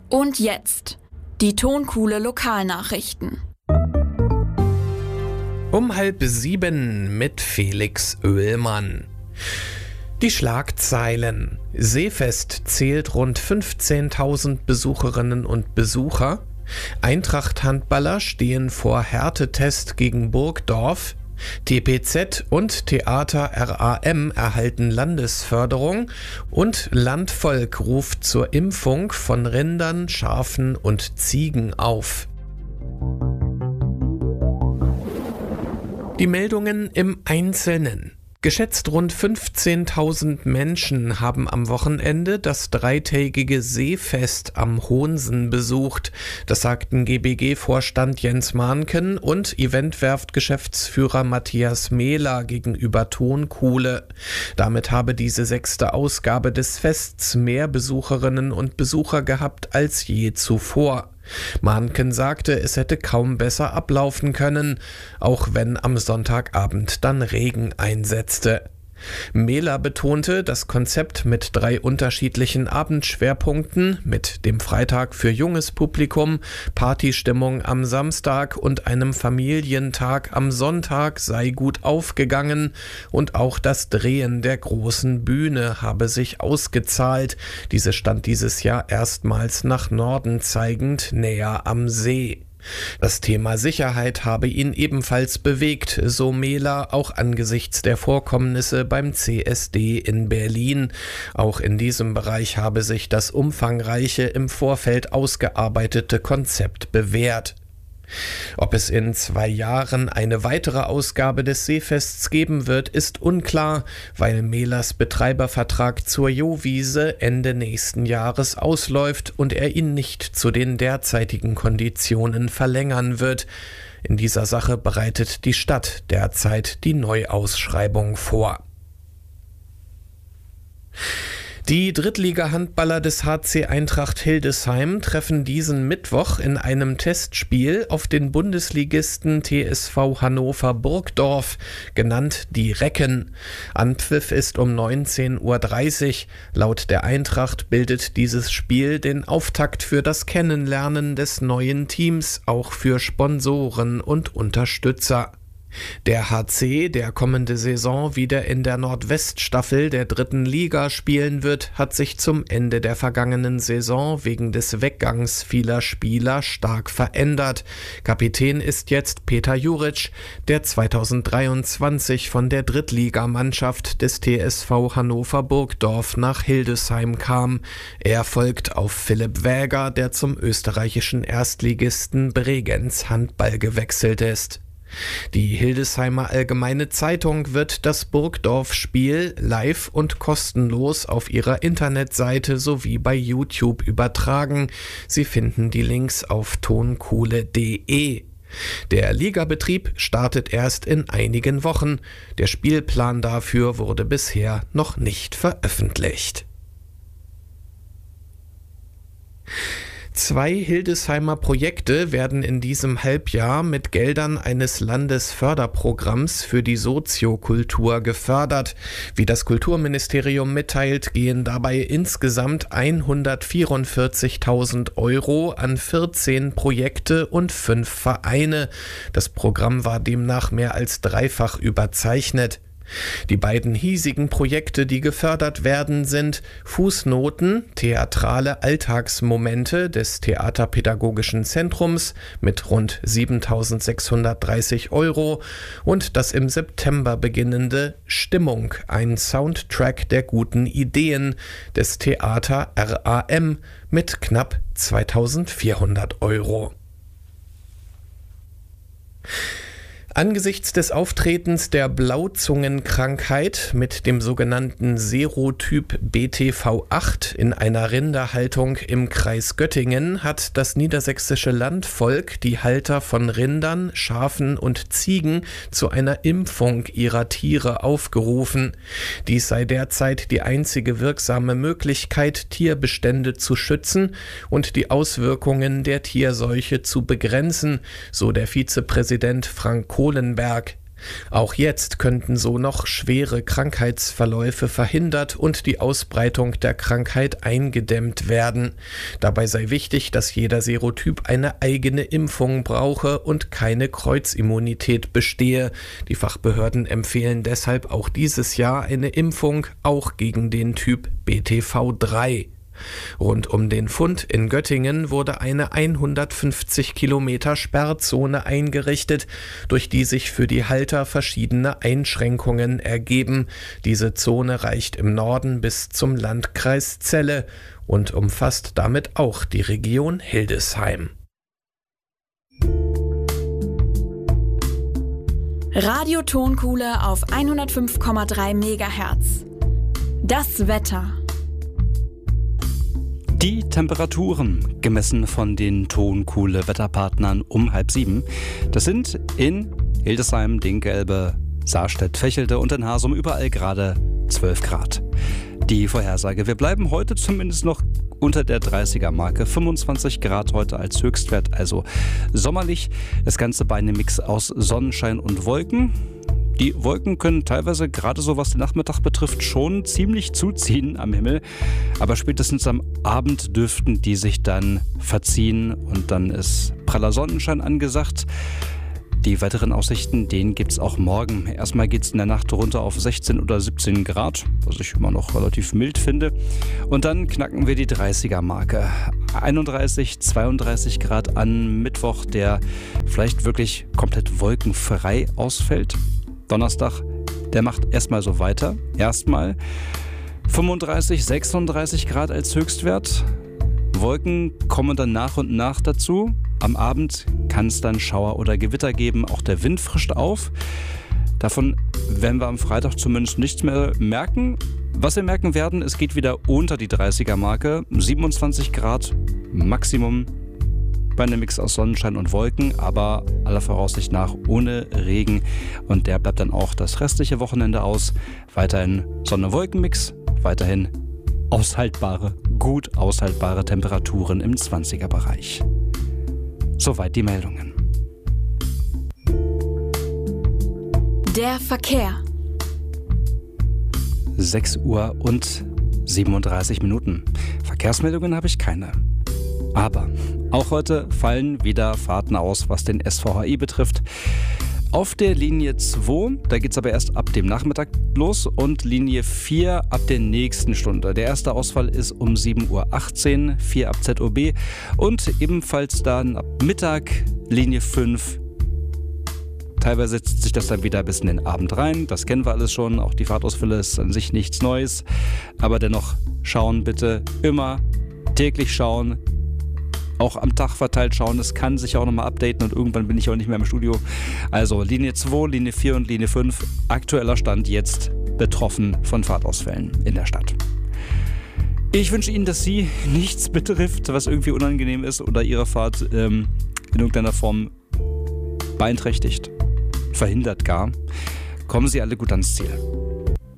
Und jetzt die Tonkuhle Lokalnachrichten. Um 6:30 mit Felix Oehlmann. Die Schlagzeilen. Seefest zählt rund 15.000 Besucherinnen und Besucher. Eintracht-Handballer stehen vor Härtetest gegen Burgdorf. TPZ und Theater RAM erhalten Landesförderung und Landvolk ruft zur Impfung von Rindern, Schafen und Ziegen auf. Die Meldungen im Einzelnen. Geschätzt rund 15.000 Menschen haben am Wochenende das dreitägige Seefest am Hohnsen besucht. Das sagten GBG-Vorstand Jens Mahnken und Eventwerft-Geschäftsführer Matthias Mehler gegenüber Tonkuhle. Damit habe diese 6. Ausgabe des Fests mehr Besucherinnen und Besucher gehabt als je zuvor. Mahnken sagte, es hätte kaum besser ablaufen können, auch wenn am Sonntagabend dann Regen einsetzte. Mehler betonte, das Konzept mit 3 unterschiedlichen Abendschwerpunkten, mit dem Freitag für junges Publikum, Partystimmung am Samstag und einem Familientag am Sonntag sei gut aufgegangen und auch das Drehen der großen Bühne habe sich ausgezahlt. Diese stand dieses Jahr erstmals nach Norden zeigend, näher am See. Das Thema Sicherheit habe ihn ebenfalls bewegt, so Mehler, auch angesichts der Vorkommnisse beim CSD in Berlin. Auch in diesem Bereich habe sich das umfangreiche, im Vorfeld ausgearbeitete Konzept bewährt. Ob es in 2 Jahren eine weitere Ausgabe des Seefests geben wird, ist unklar, weil Mehlers Betreibervertrag zur Jowiese Ende nächsten Jahres ausläuft und er ihn nicht zu den derzeitigen Konditionen verlängern wird. In dieser Sache bereitet die Stadt derzeit die Neuausschreibung vor. Die Drittliga-Handballer des HC Eintracht Hildesheim treffen diesen Mittwoch in einem Testspiel auf den Bundesligisten TSV Hannover Burgdorf, genannt die Recken. Anpfiff ist um 19:30 Uhr. Laut der Eintracht bildet dieses Spiel den Auftakt für das Kennenlernen des neuen Teams, auch für Sponsoren und Unterstützer. Der HC, der kommende Saison wieder in der Nordweststaffel der 3. Liga spielen wird, hat sich zum Ende der vergangenen Saison wegen des Weggangs vieler Spieler stark verändert. Kapitän ist jetzt Peter Juric, der 2023 von der Drittligamannschaft des TSV Hannover Burgdorf nach Hildesheim kam. Er folgt auf Philipp Wäger, der zum österreichischen Erstligisten Bregenz Handball gewechselt ist. Die Hildesheimer Allgemeine Zeitung wird das Burgdorf-Spiel live und kostenlos auf ihrer Internetseite sowie bei YouTube übertragen. Sie finden die Links auf tonkuhle.de. Der Ligabetrieb startet erst in einigen Wochen. Der Spielplan dafür wurde bisher noch nicht veröffentlicht. 2 Hildesheimer Projekte werden in diesem Halbjahr mit Geldern eines Landesförderprogramms für die Soziokultur gefördert. Wie das Kulturministerium mitteilt, gehen dabei insgesamt 144.000 € an 14 Projekte und 5 Vereine. Das Programm war demnach mehr als dreifach überzeichnet. Die beiden hiesigen Projekte, die gefördert werden, sind Fußnoten, theatrale Alltagsmomente des Theaterpädagogischen Zentrums mit rund 7.630 € und das im September beginnende Stimmung, ein Soundtrack der guten Ideen des Theater RAM mit knapp 2.400 €. Angesichts des Auftretens der Blauzungenkrankheit mit dem sogenannten Serotyp BTV8 in einer Rinderhaltung im Kreis Göttingen hat das niedersächsische Landvolk die Halter von Rindern, Schafen und Ziegen zu einer Impfung ihrer Tiere aufgerufen. Dies sei derzeit die einzige wirksame Möglichkeit, Tierbestände zu schützen und die Auswirkungen der Tierseuche zu begrenzen, so der Vizepräsident Frank Kohlenberg. Auch jetzt könnten so noch schwere Krankheitsverläufe verhindert und die Ausbreitung der Krankheit eingedämmt werden. Dabei sei wichtig, dass jeder Serotyp eine eigene Impfung brauche und keine Kreuzimmunität bestehe. Die Fachbehörden empfehlen deshalb auch dieses Jahr eine Impfung, auch gegen den Typ BTV3. Rund um den Fund in Göttingen wurde eine 150 Kilometer Sperrzone eingerichtet, durch die sich für die Halter verschiedene Einschränkungen ergeben. Diese Zone reicht im Norden bis zum Landkreis Celle und umfasst damit auch die Region Hildesheim. Radio-Tonkuhle auf 105,3 MHz. Das Wetter. Die Temperaturen, gemessen von den Tonkuhle-Wetterpartnern um 6:30. Das sind in Hildesheim, Dinkgelbe, Saarstedt, Vechelte und in Hasum überall gerade 12 Grad. Die Vorhersage: Wir bleiben heute zumindest noch unter der 30er-Marke. 25 Grad heute als Höchstwert, also sommerlich. Das Ganze bei einem Mix aus Sonnenschein und Wolken. Die Wolken können teilweise, gerade so was den Nachmittag betrifft, schon ziemlich zuziehen am Himmel. Aber spätestens am Abend dürften die sich dann verziehen und dann ist praller Sonnenschein angesagt. Die weiteren Aussichten, denen gibt es auch morgen. Erstmal geht es in der Nacht runter auf 16 oder 17 Grad, was ich immer noch relativ mild finde. Und dann knacken wir die 30er-Marke. 31, 32 Grad an Mittwoch, der vielleicht wirklich komplett wolkenfrei ausfällt. Donnerstag, der macht erstmal so weiter. Erstmal 35, 36 Grad als Höchstwert. Wolken kommen dann nach und nach dazu. Am Abend kann es dann Schauer oder Gewitter geben. Auch der Wind frischt auf. Davon werden wir am Freitag zumindest nichts mehr merken. Was wir merken werden, es geht wieder unter die 30er-Marke. 27 Grad Maximum bei einem Mix aus Sonnenschein und Wolken, aber aller Voraussicht nach ohne Regen. Und der bleibt dann auch das restliche Wochenende aus. Weiterhin Sonne-Wolken-Mix, weiterhin gut aushaltbare Temperaturen im 20er-Bereich. Soweit die Meldungen. Der Verkehr. 6 Uhr und 37 Minuten. Verkehrsmeldungen habe ich keine. Aber auch heute fallen wieder Fahrten aus, was den SVHI betrifft. Auf der Linie 2, da geht es aber erst ab dem Nachmittag los, und Linie 4 ab der nächsten Stunde. Der erste Ausfall ist um 7:18 Uhr, 4 ab ZOB, und ebenfalls dann ab Mittag Linie 5. Teilweise setzt sich das dann wieder bis in den Abend rein, das kennen wir alles schon, auch die Fahrtausfälle ist an sich nichts Neues, aber dennoch schauen bitte, immer täglich schauen, auch am Tag verteilt schauen, es kann sich auch nochmal updaten und irgendwann bin ich auch nicht mehr im Studio. Also Linie 2, Linie 4 und Linie 5, aktueller Stand jetzt betroffen von Fahrtausfällen in der Stadt. Ich wünsche Ihnen, dass Sie nichts betrifft, was irgendwie unangenehm ist oder Ihre Fahrt in irgendeiner Form beeinträchtigt, verhindert gar. Kommen Sie alle gut ans Ziel.